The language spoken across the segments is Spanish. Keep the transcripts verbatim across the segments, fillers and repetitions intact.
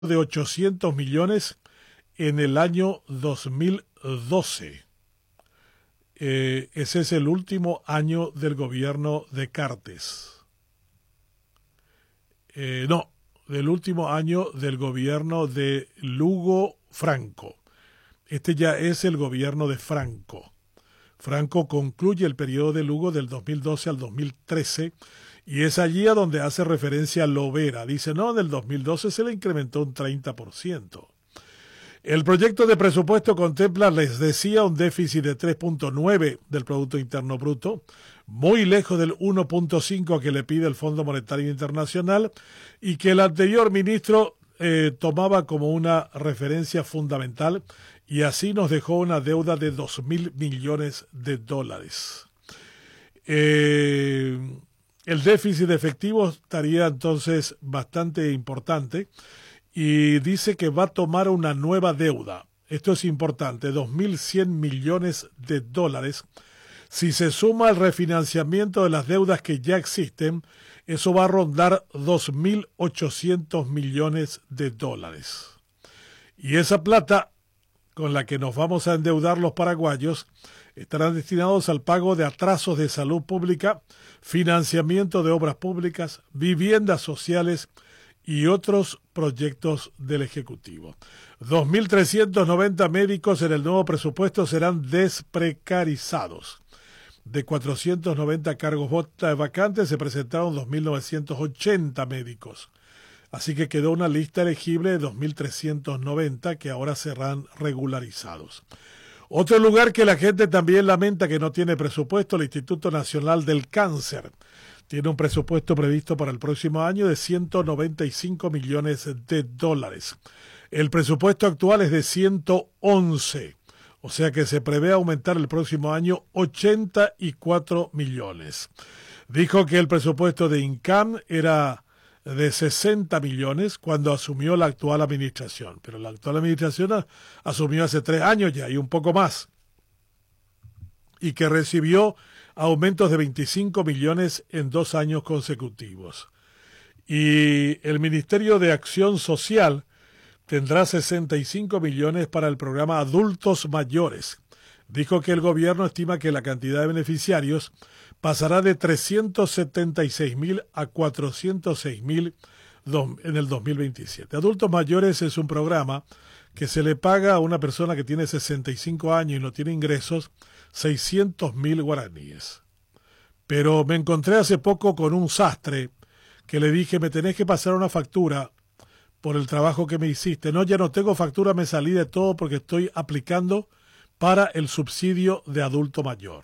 de ochocientos millones en el año dos mil doce. Eh, ese es el último año del gobierno de Cartes. Eh, no, del último año del gobierno de Lugo Franco. Este ya es el gobierno de Franco. Franco concluye el periodo de Lugo del dos mil doce al dos mil trece y es allí a donde hace referencia a Lovera. Dice, no, del dos mil doce se le incrementó un treinta por ciento. El proyecto de presupuesto contempla, les decía, un déficit de tres punto nueve del Producto Interno Bruto, muy lejos del uno punto cinco que le pide el Fondo Monetario Internacional y que el anterior ministro eh, tomaba como una referencia fundamental, y así nos dejó una deuda de dos mil millones de dólares. Eh, el déficit efectivo estaría entonces bastante importante. Y dice que va a tomar una nueva deuda. Esto es importante, dos mil cien millones de dólares. Si se suma el refinanciamiento de las deudas que ya existen, eso va a rondar dos mil ochocientos millones de dólares. Y esa plata con la que nos vamos a endeudar los paraguayos estarán destinados al pago de atrasos de salud pública, financiamiento de obras públicas, viviendas sociales y otros proyectos del Ejecutivo. dos mil trescientos noventa médicos en el nuevo presupuesto serán desprecarizados. De cuatrocientos noventa cargos vacantes se presentaron dos mil novecientos ochenta médicos. Así que quedó una lista elegible de dos mil trescientos noventa que ahora serán regularizados. Otro lugar que la gente también lamenta que no tiene presupuesto, el Instituto Nacional del Cáncer. Tiene un presupuesto previsto para el próximo año de ciento noventa y cinco millones de dólares. El presupuesto actual es de ciento once, o sea que se prevé aumentar el próximo año ochenta y cuatro millones. Dijo que el presupuesto de INCAM era de sesenta millones cuando asumió la actual administración, pero la actual administración asumió hace tres años ya y un poco más, y que recibió aumentos de veinticinco millones en dos años consecutivos. Y el Ministerio de Acción Social tendrá sesenta y cinco millones para el programa Adultos Mayores. Dijo que el gobierno estima que la cantidad de beneficiarios pasará de trescientos setenta y seis mil a cuatrocientos seis mil en el dos mil veintisiete. Adultos Mayores es un programa que se le paga a una persona que tiene sesenta y cinco años y no tiene ingresos, seiscientos mil guaraníes. Pero me encontré hace poco con un sastre que le dije, me tenés que pasar una factura por el trabajo que me hiciste. No, ya no tengo factura, me salí de todo porque estoy aplicando para el subsidio de adulto mayor.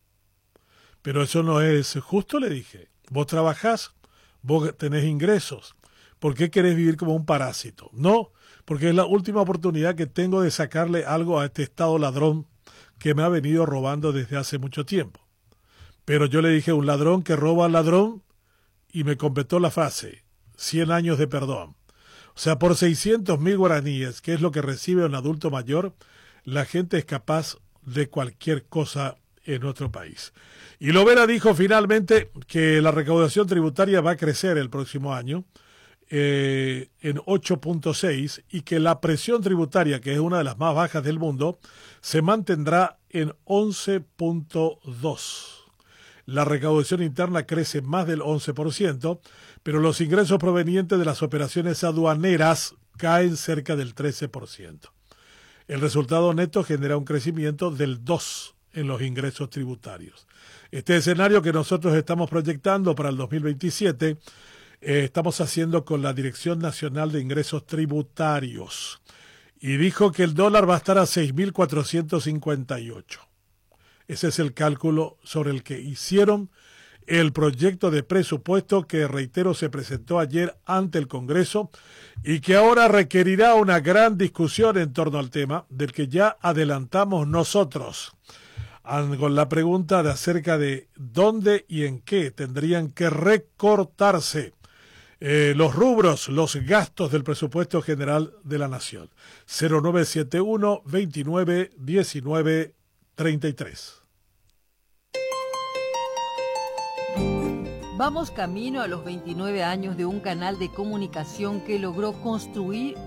Pero eso no es justo, le dije. Vos trabajás, vos tenés ingresos. ¿Por qué querés vivir como un parásito? No, porque es la última oportunidad que tengo de sacarle algo a este Estado ladrón que me ha venido robando desde hace mucho tiempo. Pero yo le dije, un ladrón que roba al ladrón, y me completó la frase, cien años de perdón. O sea, por seiscientos mil guaraníes, que es lo que recibe un adulto mayor, la gente es capaz de cualquier cosa en nuestro país. Y Lovera dijo finalmente que la recaudación tributaria va a crecer el próximo año eh, en ocho punto seis y que la presión tributaria, que es una de las más bajas del mundo, se mantendrá en once punto dos. La recaudación interna crece más del once por ciento, pero los ingresos provenientes de las operaciones aduaneras caen cerca del trece por ciento. El resultado neto genera un crecimiento del dos por ciento en los ingresos tributarios. Este escenario que nosotros estamos proyectando para el dos mil veintisiete, eh, estamos haciendo con la Dirección Nacional de Ingresos Tributarios. Y dijo que el dólar va a estar a seis mil cuatrocientos cincuenta y ocho. Ese es el cálculo sobre el que hicieron el proyecto de presupuesto que, reitero, se presentó ayer ante el Congreso y que ahora requerirá una gran discusión en torno al tema del que ya adelantamos nosotros, con la pregunta de acerca de dónde y en qué tendrían que recortarse eh, los rubros, los gastos del presupuesto general de la Nación. cero nueve siete uno, veintinueve, diecinueve, treinta y tres. Vamos camino a los veintinueve años de un canal de comunicación que logró construir